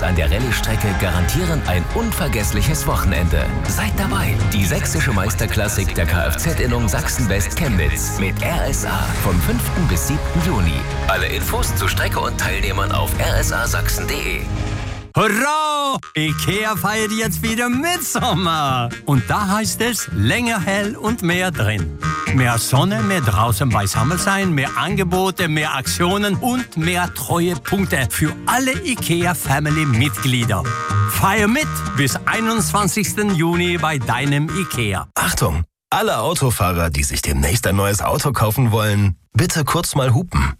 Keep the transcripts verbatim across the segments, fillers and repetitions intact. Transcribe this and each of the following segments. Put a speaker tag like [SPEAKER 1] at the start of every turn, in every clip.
[SPEAKER 1] an der Rallye-Strecke garantieren ein unvergessliches Wochenende. Seid dabei. Die sächsische Meisterklassik der Kfz-Innung Sachsen-West Chemnitz mit R S A vom fünften bis siebten Juni. Alle Infos zu Strecke und Teilnehmern auf r s a sachsen punkt d e.
[SPEAKER 2] Hurra! IKEA feiert jetzt wieder Mitsommer. Und da heißt es länger hell und mehr drin. Mehr Sonne, mehr draußen beisammen sein, mehr Angebote, mehr Aktionen und mehr Treuepunkte für alle IKEA-Family-Mitglieder. Feier mit bis einundzwanzigsten Juni bei deinem IKEA.
[SPEAKER 3] Achtung! Alle Autofahrer, die sich demnächst ein neues Auto kaufen wollen, bitte kurz mal hupen.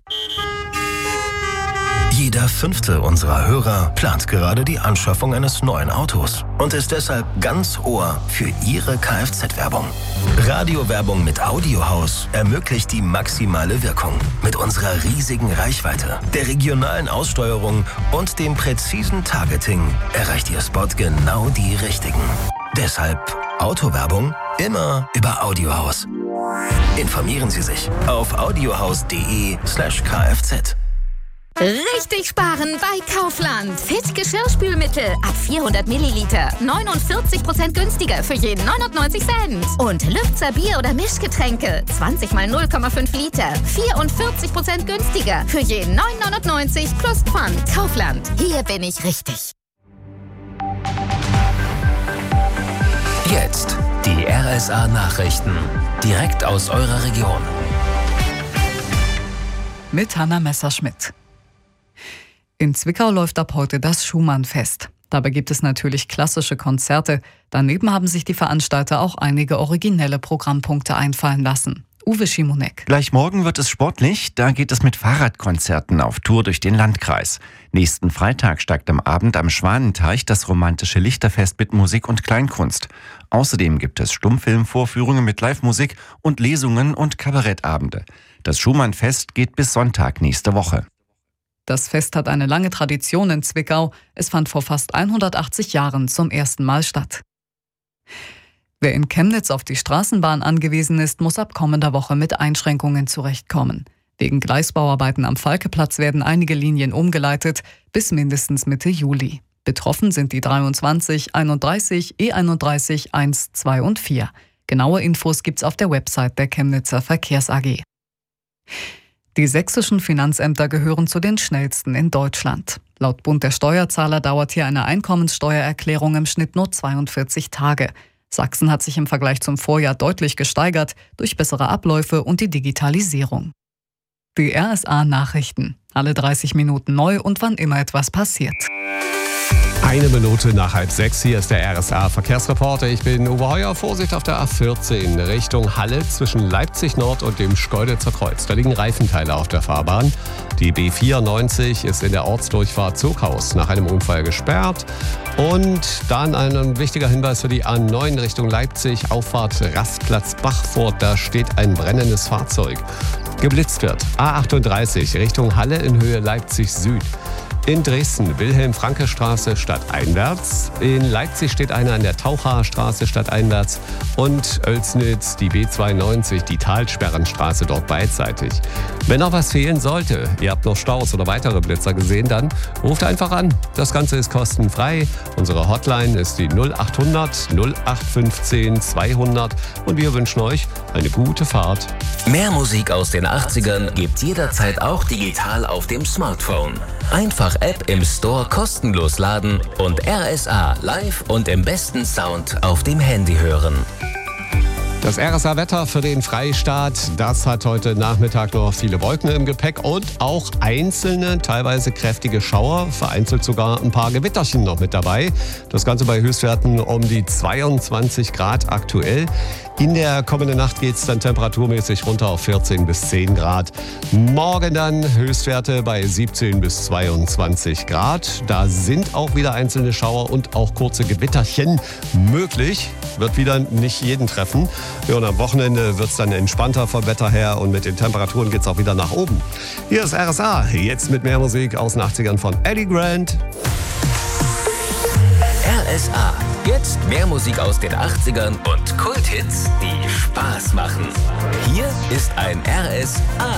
[SPEAKER 3] Jeder fünfte unserer Hörer plant gerade die Anschaffung eines neuen Autos und ist deshalb ganz Ohr für Ihre Kfz-Werbung. Radiowerbung mit Audiohaus ermöglicht die maximale Wirkung. Mit unserer riesigen Reichweite, der regionalen Aussteuerung und dem präzisen Targeting erreicht Ihr Spot genau die Richtigen. Deshalb Autowerbung immer über Audiohaus. Informieren Sie sich auf audiohaus punkt de slash kfz.
[SPEAKER 4] Richtig sparen bei Kaufland. Fit Geschirrspülmittel ab vierhundert Milliliter. neunundvierzig Prozent günstiger für jeden neunundneunzig Cent. Und Lübzer Bier- oder Mischgetränke. zwanzig mal null Komma fünf Liter. vierundvierzig Prozent günstiger für jeden neun neunundneunzig plus Pfand. Kaufland. Hier bin ich richtig.
[SPEAKER 1] Jetzt die R S A-Nachrichten. Direkt aus eurer Region.
[SPEAKER 5] Mit Hanna Messerschmidt. In Zwickau läuft ab heute das Schumann-Fest. Dabei gibt es natürlich klassische Konzerte. Daneben haben sich die Veranstalter auch einige originelle Programmpunkte einfallen lassen. Uwe Schimonek.
[SPEAKER 6] Gleich morgen wird es sportlich. Da geht es mit Fahrradkonzerten auf Tour durch den Landkreis. Nächsten Freitag steigt am Abend am Schwanenteich das romantische Lichterfest mit Musik und Kleinkunst. Außerdem gibt es Stummfilmvorführungen mit Live-Musik und Lesungen und Kabarettabende. Das Schumann-Fest geht bis Sonntag nächste Woche.
[SPEAKER 5] Das Fest hat eine lange Tradition in Zwickau. Es fand vor fast hundertachtzig Jahren zum ersten Mal statt. Wer in Chemnitz auf die Straßenbahn angewiesen ist, muss ab kommender Woche mit Einschränkungen zurechtkommen. Wegen Gleisbauarbeiten am Falkeplatz werden einige Linien umgeleitet, bis mindestens Mitte Juli. Betroffen sind die dreiundzwanzig, einunddreißig, E einunddreißig, eins, zwei und vier. Genaue Infos gibt's auf der Website der Chemnitzer Verkehrs A G. Die sächsischen Finanzämter gehören zu den schnellsten in Deutschland. Laut Bund der Steuerzahler dauert hier eine Einkommenssteuererklärung im Schnitt nur zweiundvierzig Tage. Sachsen hat sich im Vergleich zum Vorjahr deutlich gesteigert durch bessere Abläufe und die Digitalisierung. Die R S A-Nachrichten. Alle dreißig Minuten neu und wann immer etwas passiert.
[SPEAKER 7] Eine Minute nach halb sechs, hier ist der R S A-Verkehrsreporter. Ich bin Uwe Heuer. Vorsicht auf der A vierzehn Richtung Halle zwischen Leipzig Nord und dem Schkeuditzer Kreuz. Da liegen Reifenteile auf der Fahrbahn. Die B vierundneunzig ist in der Ortsdurchfahrt Zughaus nach einem Unfall gesperrt. Und dann ein wichtiger Hinweis für die A neun Richtung Leipzig, Auffahrt Rastplatz Bachfurt. Da steht ein brennendes Fahrzeug. Geblitzt wird A achtunddreißig Richtung Halle in Höhe Leipzig Süd. In Dresden Wilhelm-Franke-Straße stadteinwärts. In Leipzig steht einer an der Tauchastraße stadteinwärts. Und Oelsnitz die B zweiundneunzig, die Talsperrenstraße dort beidseitig. Wenn noch was fehlen sollte, ihr habt noch Staus oder weitere Blitzer gesehen, dann ruft einfach an. Das Ganze ist kostenfrei. Unsere Hotline ist die null achthundert null acht fünfzehn zweihundert und wir wünschen euch eine gute Fahrt.
[SPEAKER 1] Mehr Musik aus den achtzigern gibt's jederzeit auch digital auf dem Smartphone. Einfach App im Store kostenlos laden und R S A live und im besten Sound auf dem Handy hören.
[SPEAKER 7] Das R S A-Wetter für den Freistaat, das hat heute Nachmittag noch viele Wolken im Gepäck und auch einzelne, teilweise kräftige Schauer, vereinzelt sogar ein paar Gewitterchen noch mit dabei. Das Ganze bei Höchstwerten um die zweiundzwanzig Grad aktuell. In der kommenden Nacht geht es dann temperaturmäßig runter auf vierzehn bis zehn Grad. Morgen dann Höchstwerte bei siebzehn bis zweiundzwanzig Grad. Da sind auch wieder einzelne Schauer und auch kurze Gewitterchen möglich. Wird wieder nicht jeden treffen. Ja, und am Wochenende wird es dann entspannter vom Wetter her und mit den Temperaturen geht es auch wieder nach oben. Hier ist R S A, jetzt mit mehr Musik aus den achtzigern von Eddie Grant.
[SPEAKER 1] R S A, jetzt mehr Musik aus den achtzigern und Kulthits, die Spaß machen. Hier ist ein R S A.